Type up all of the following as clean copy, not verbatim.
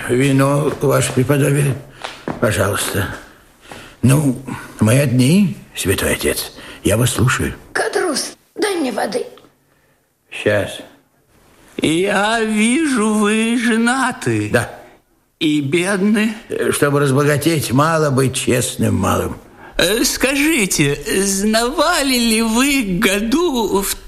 вино, ваше преподобие, пожалуйста. Ну, мы одни, святой отец. Я вас слушаю. Кадрус, дай мне воды. Сейчас. Я вижу, вы женаты. Да. И бедны. Чтобы разбогатеть, мало быть честным малым. Скажите, знавали ли вы году в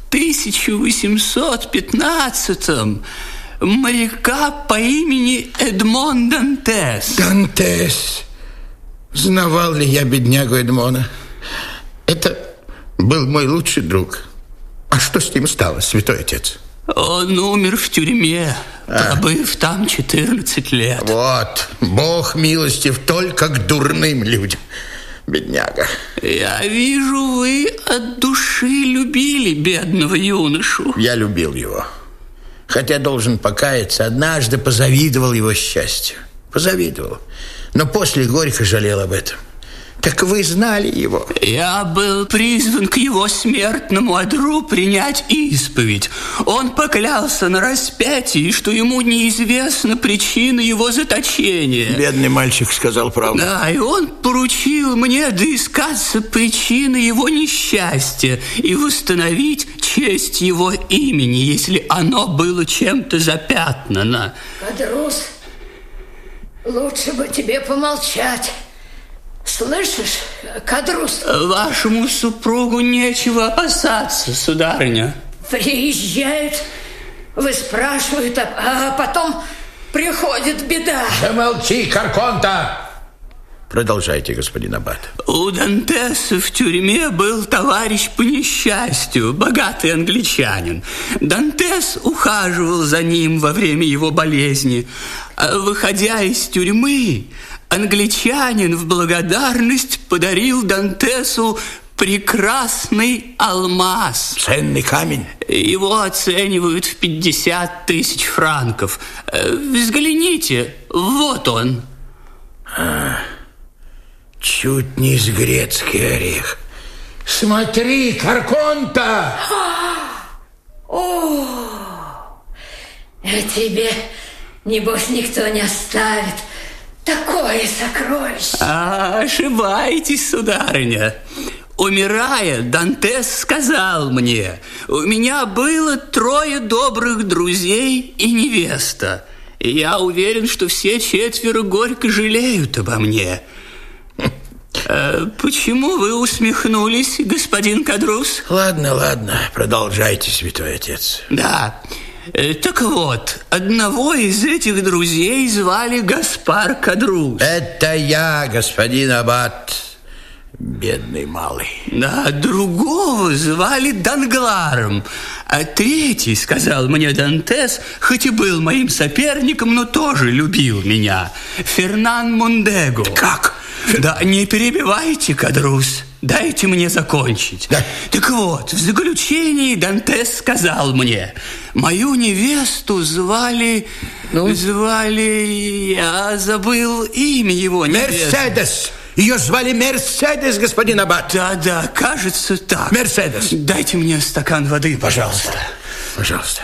1815-м моряка по имени Эдмон Дантес? Дантес. Знавал ли я беднягу Эдмона? Это был мой лучший друг. А что с ним стало, святой отец? Он умер в тюрьме, пробыв там 14 лет. Вот, Бог милостив только к дурным людям. Бедняга. Я вижу, вы от души любили бедного юношу. Я любил его. Хотя, должен покаяться, однажды позавидовал его счастью. Позавидовал. Но после горько жалел об этом. Так вы знали его? Я был призван к его смертному одру принять исповедь. Он поклялся на распятии, что ему неизвестна причина его заточения. Бедный мальчик сказал правду. Да, и он поручил мне доискаться причины его несчастья и восстановить честь его имени, если оно было чем-то запятнано. Кадрус, лучше бы тебе помолчать. Слышишь, Кадрус? Вашему супругу нечего опасаться, сударыня. Приезжают, выспрашивают, а потом приходит беда. Замолчи, Карконта! Продолжайте, господин аббат. У Дантеса в тюрьме был товарищ по несчастью, богатый англичанин. Дантес ухаживал за ним во время его болезни. Выходя из тюрьмы, англичанин в благодарность подарил Дантесу прекрасный алмаз. Ценный камень. Его оценивают в 50 тысяч франков. Взгляните, вот он. Чуть не с грецкий орех. Смотри, Карконта! О, тебе, небось, никто не оставит. Такое сокровище. Ошибаетесь, сударыня. Умирая, Дантес сказал мне: у меня было 3 добрых друзей и невеста. И я уверен, что все 4 горько жалеют обо мне. Почему вы усмехнулись, господин Кадрус? Ладно, продолжайте, святой отец. Да. Так вот, одного из этих друзей звали Гаспар Кадрус. Это я, господин аббат, бедный малый. Да, другого звали Дангларом. А третий, сказал мне Дантес, хоть и был моим соперником, но тоже любил меня, Фернан Мондего. Как? Да, не перебивайте, Кадрус. Дайте мне закончить. Да. Так вот, в заключении Дантес сказал мне: мою невесту звали... я забыл имя его невесты. Мерседес. Ее звали Мерседес, господин аббат. Да, кажется так. Мерседес. Дайте мне стакан воды, пожалуйста. Пожалуйста.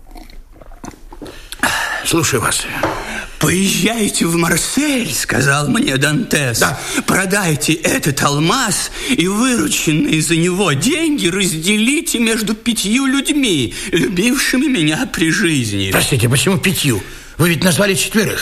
Слушаю вас. Поезжайте в Марсель, сказал мне Дантес. Да. Продайте этот алмаз и вырученные за него деньги разделите между 5 людьми, любившими меня при жизни. Простите, почему 5? Вы ведь назвали 4.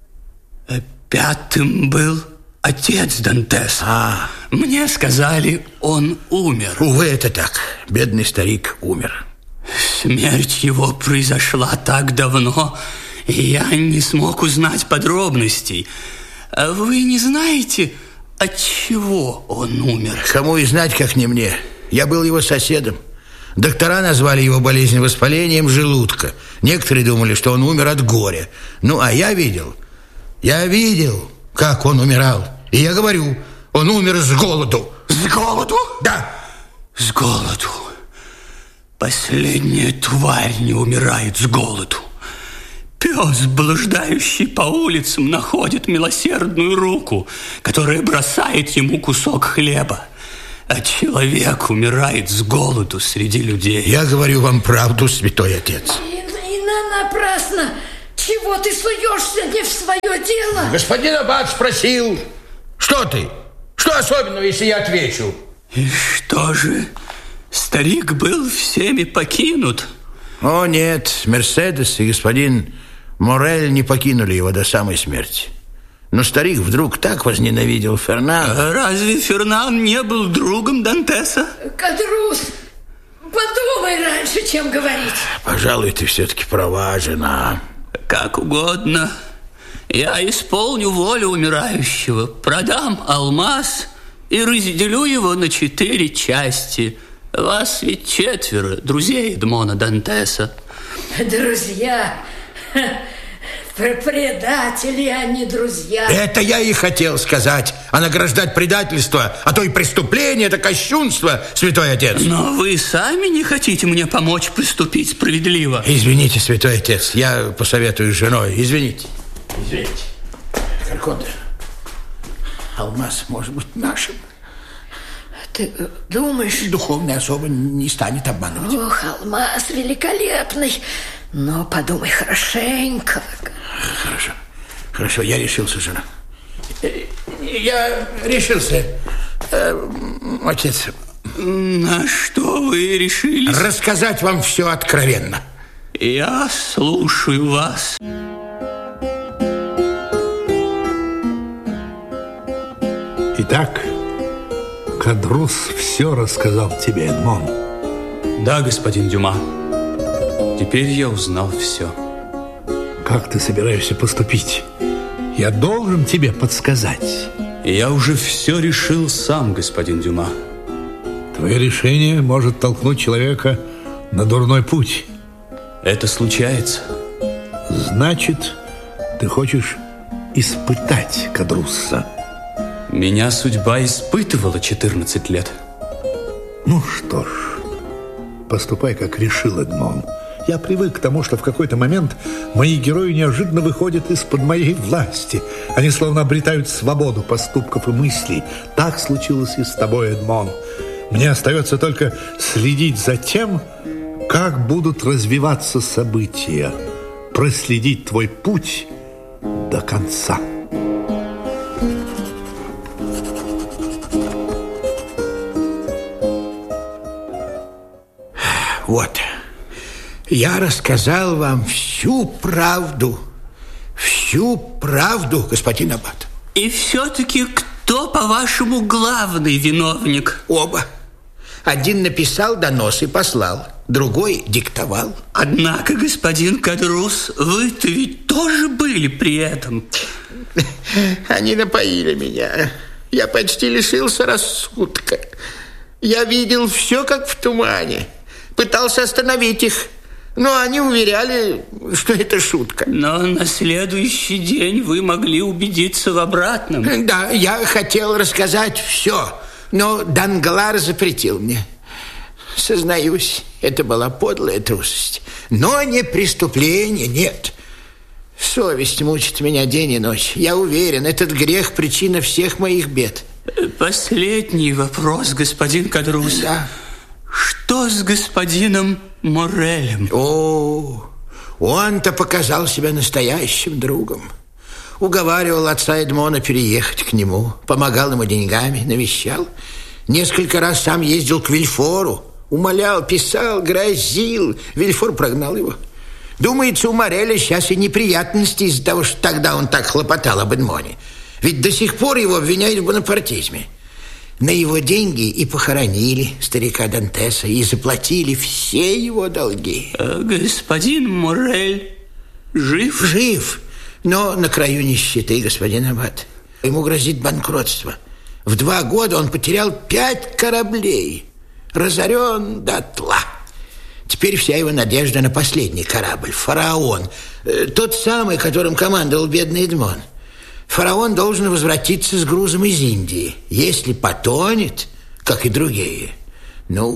5-м был отец Дантеса. Мне сказали, он умер. Увы, это так. Бедный старик умер. Смерть его произошла так давно, и я не смог узнать подробностей. А вы не знаете, от чего он умер? Кому и знать, как не мне. Я был его соседом. Доктора назвали его болезнь воспалением желудка. Некоторые думали, что он умер от горя. А я видел, как он умирал. И я говорю, он умер с голоду. С голоду? Да. С голоду. Последняя тварь не умирает с голоду. Пес, блуждающий по улицам, находит милосердную руку, которая бросает ему кусок хлеба. А человек умирает с голоду среди людей. Я говорю вам правду, святой отец. И напрасно. Чего ты суешься не в свое дело? Господин аббат спросил. Что ты? Что особенного, если я отвечу? И что же, старик был всеми покинут? О, нет, Мерседес и господин Морель не покинули его до самой смерти. Но старик вдруг так возненавидел Фернандо. Разве Фернан не был другом Дантеса? Кадрус, подумай раньше, чем говорить. Пожалуй, ты все-таки права, жена. Как угодно. Я исполню волю умирающего, продам алмаз и разделю его на 4 части. Вас ведь 4 друзей Эдмона Дантеса. Друзья, предатели, а не друзья. Это я и хотел сказать. А награждать предательство, а то и преступление, это кощунство, святой отец. Но вы сами не хотите мне помочь поступить справедливо. Извините, святой отец, я посоветую с женой. Извините. Карконте, алмаз может быть нашим. Ты думаешь? Духовная особа не станет обманывать. Ох, алмаз великолепный. Но подумай хорошенько. Хорошо, я решился, жена. Я решился. Отец. На что вы решились? Рассказать вам все откровенно. Я слушаю вас. Итак, Кадрус все рассказал тебе, Эдмон. Да, господин Дюма. Теперь я узнал все. Как ты собираешься поступить? Я должен тебе подсказать. Я уже все решил сам, господин Дюма. Твое решение может толкнуть человека на дурной путь. Это случается. Значит, ты хочешь испытать Кадруса. Меня судьба испытывала 14 лет. Ну что ж, поступай, как решил Эдмон. Я привык к тому, что в какой-то момент мои герои неожиданно выходят из-под моей власти. Они словно обретают свободу поступков и мыслей. Так случилось и с тобой, Эдмон. Мне остается только следить за тем, как будут развиваться события, проследить твой путь до конца. Вот, я рассказал вам всю правду, господин аббат. И все-таки кто, по-вашему, главный виновник? Оба. Один написал донос и послал, другой диктовал. Однако, господин Кадрус, вы-то ведь тоже были при этом. Они напоили меня. Я почти лишился рассудка. Я видел все, как в тумане. Пытался остановить их, но они уверяли, что это шутка. Но на следующий день вы могли убедиться в обратном. Да, я хотел рассказать все, но Данглар запретил мне. Сознаюсь, это была подлая трусость, но не преступление, нет. Совесть мучит меня день и ночь. Я уверен, этот грех – причина всех моих бед. Последний вопрос, господин Кадрус. Да. Что с господином Морелем? О, он-то показал себя настоящим другом. Уговаривал отца Эдмона переехать к нему, помогал ему деньгами, навещал. Несколько раз сам ездил к Вильфору, умолял, писал, грозил. Вильфор прогнал его. Думается, у Мореля сейчас и неприятности из-за того, что тогда он так хлопотал об Эдмоне. Ведь до сих пор его обвиняют в бонапартизме. На его деньги и похоронили старика Дантеса, и заплатили все его долги. Господин Морель жив? Жив, но на краю нищеты, господин аббат. Ему грозит банкротство. В 2 года он потерял 5 кораблей. Разорен дотла. Теперь вся его надежда на последний корабль, «Фараон». Тот самый, которым командовал бедный Эдмон. Фараон должен возвратиться с грузом из Индии. Если потонет, как и другие, ну,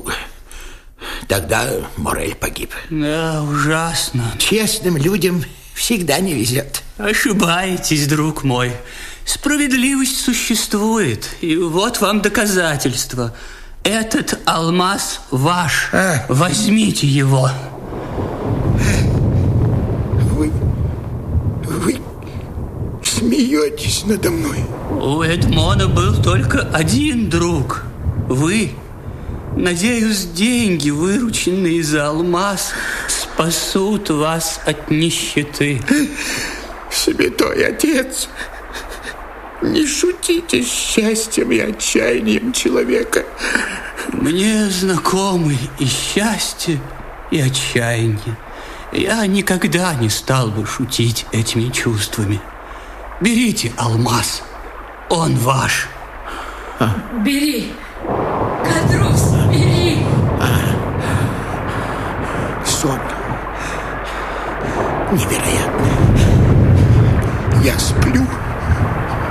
тогда Морель погиб. Да, ужасно. Честным людям всегда не везет. Ошибаетесь, друг мой. Справедливость существует, и вот вам доказательство. Этот алмаз ваш. Возьмите его. Вы смеетесь надо мной? У Эдмона был только один друг. Вы. Надеюсь, деньги, вырученные за алмаз, спасут вас от нищеты. Святой Отец, не шутите с счастьем и отчаянием человека. Мне знакомы и счастье, и отчаяние. Я никогда не стал бы шутить этими чувствами. Берите алмаз, он ваш. Бери, Кадрус, бери. Сон невероятный. Я сплю.